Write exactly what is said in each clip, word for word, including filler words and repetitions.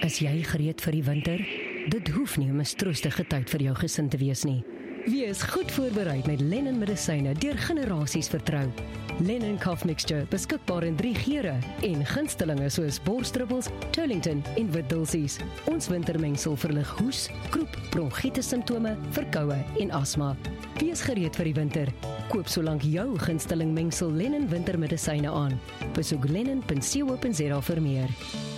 Is jy gereed vir die winter? Dit hoef nie 'n mistroostige tyd vir jou gesin te wees nie. Wees goed voorbereid met Lennon medisyne deur generasies vertrou. Lennon Cough Mixture, beskikbaar in drie geure en gunstelinge soos borsdruppels, Turlington en witdulsies. Ons wintermengsel verlig hoes, kroep, bronchitis simptome, verkoue en asma. Wees gereed vir die winter. Koop solank jou gunsteling mengsel Lennon wintermedisyne aan. Besoek lennon punt co punt za vir meer.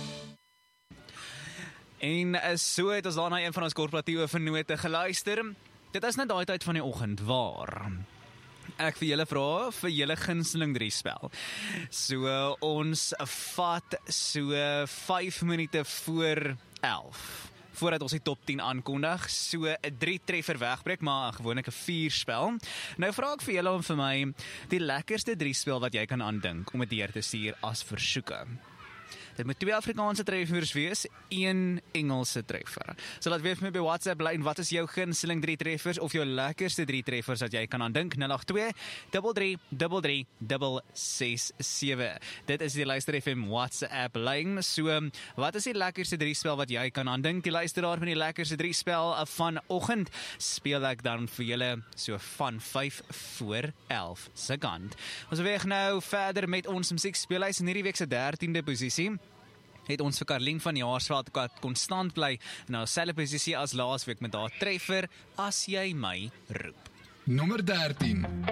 En so het ons daarna een van ons korporatiewe vennote geluister. Dit is net daai tyd van die oggend waar ek vir julle vra vir julle gunsteling drie spel. So ons vat so vyf minute voor elf. Voordat ons die top tien aankondig, so 'n drie treffer wegbreek, maar gewoonlik 'n vier spel. Nou vra ek vir julle om vir my die lekkerste drie spel wat jy kan aandink om dit deur te stuur as versoeke. Dit moet twee Afrikaanse treffers wees, een Engelse treffer. So laat weet vir my by WhatsApp lyn, wat is jou gunsteling drie treffers of jou lekkerste drie treffers wat jy kan aandink? nul agt twee, drie drie drie drie, ses ses sewe. Dit is die Luister F M WhatsApp lyn. So, wat is die lekkerste drie spel wat jy kan aandink? Die luisteraar van die lekkerste drie spel vanoggend speel ek dan vir julle so van vyf voor elf se kant. Ons weeg nou verder met ons musiekspeellys in hierdie week se dertiende posisie. Het ons vir Karlien van Jaarsveld konstant bly in haar selfde posisie as laasweek met haar treffer As jy my roep. Nommer dertien.